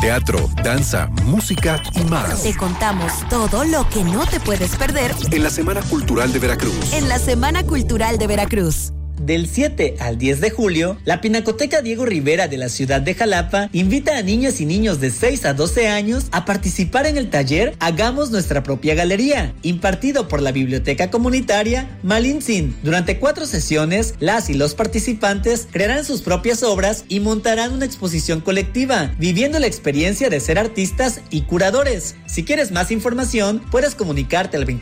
teatro, danza, música y más. Te contamos todo lo que no te puedes perder en la Semana Cultural de Veracruz. En la Semana Cultural de Veracruz. Del 7 al 10 de julio, la Pinacoteca Diego Rivera de la ciudad de Jalapa invita a niñas y niños de 6 a 12 años a participar en el taller Hagamos Nuestra Propia Galería, impartido por la Biblioteca Comunitaria Malintzin. Durante 4 sesiones, las y los participantes crearán sus propias obras y montarán una exposición colectiva, viviendo la experiencia de ser artistas y curadores. Si quieres más información, puedes comunicarte al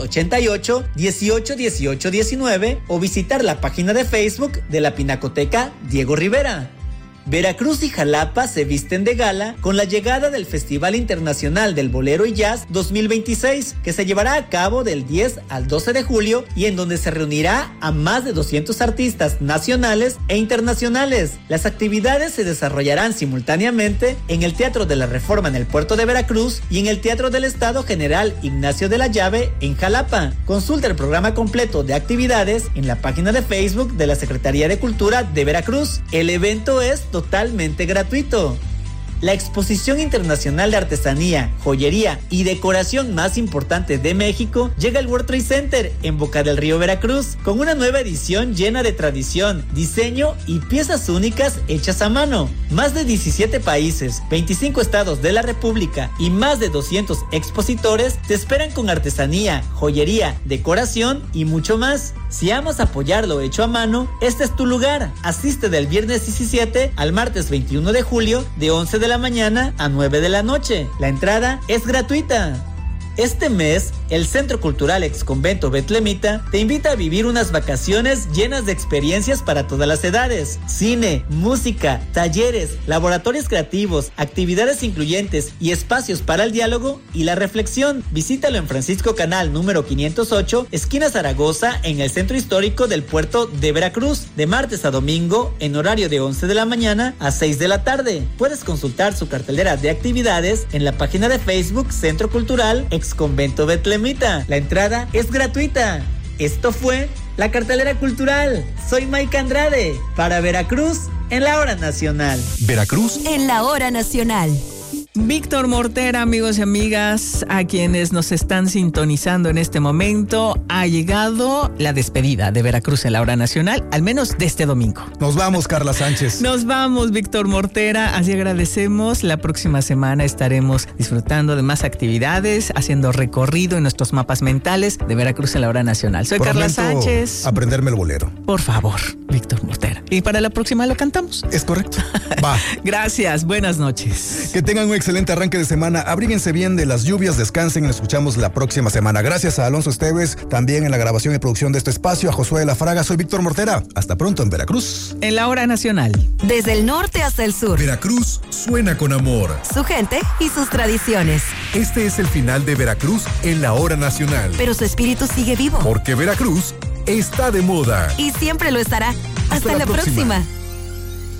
2288 18 18 19 o visitar la página de Facebook de la Pinacoteca Diego Rivera. Veracruz y Jalapa se visten de gala con la llegada del Festival Internacional del Bolero y Jazz 2026, que se llevará a cabo del 10 al 12 de julio y en donde se reunirá a más de 200 artistas nacionales e internacionales. Las actividades se desarrollarán simultáneamente en el Teatro de la Reforma en el Puerto de Veracruz y en el Teatro del Estado General Ignacio de la Llave en Jalapa. Consulta el programa completo de actividades en la página de Facebook de la Secretaría de Cultura de Veracruz. El evento es totalmente gratuito. La exposición internacional de artesanía, joyería y decoración más importante de México llega al World Trade Center en Boca del Río, Veracruz, con una nueva edición llena de tradición, diseño y piezas únicas hechas a mano. Más de 17 países, 25 estados de la República y más de 200 expositores te esperan con artesanía, joyería, decoración y mucho más. Si amas apoyar lo hecho a mano, este es tu lugar. Asiste del viernes 17 al martes 21 de julio de 11 de la mañana a 9 de la noche. La entrada es gratuita. Este mes, el Centro Cultural Exconvento Betlemita te invita a vivir unas vacaciones llenas de experiencias para todas las edades. Cine, música, talleres, laboratorios creativos, actividades incluyentes y espacios para el diálogo y la reflexión. Visítalo en Francisco Canal número 508, esquina Zaragoza, en el Centro Histórico del Puerto de Veracruz, de martes a domingo, en horario de 11 de la mañana a 6 de la tarde. Puedes consultar su cartelera de actividades en la página de Facebook Centro Cultural Exconvento Betlemita. La entrada es gratuita. Esto fue la cartelera cultural. Soy Mike Andrade para Veracruz en la Hora Nacional. Veracruz en la Hora Nacional. Víctor Mortera, amigos y amigas, a quienes nos están sintonizando en este momento, ha llegado la despedida de Veracruz en la Hora Nacional, al menos de este domingo. Nos vamos, Carla Sánchez. Nos vamos, Víctor Mortera, así agradecemos. La próxima semana estaremos disfrutando de más actividades, haciendo recorrido en nuestros mapas mentales de Veracruz en la Hora Nacional. Soy Carla Sánchez. Aprenderme el bolero. Por favor, Víctor Mortera. Y para la próxima lo cantamos. Es correcto. Va. Gracias, buenas noches. Que tengan un excelente arranque de semana. Abríguense bien de las lluvias, descansen y nos escuchamos la próxima semana. Gracias a Alonso Esteves, también en la grabación y producción de este espacio, a Josué de la Fraga. Soy Víctor Mortera. Hasta pronto en Veracruz. En la Hora Nacional. Desde el norte hasta el sur. Veracruz suena con amor. Su gente y sus tradiciones. Este es el final de Veracruz en la Hora Nacional. Pero su espíritu sigue vivo. Porque Veracruz está de moda. Y siempre lo estará. Hasta la próxima.